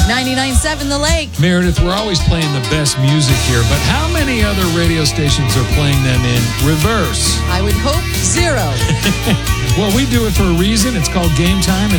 99.7 The Lake. Meredith, we're always playing the best music here, but how many other radio stations are playing them in reverse? I would hope 0. Well, we do it for a reason. It's called Game Time.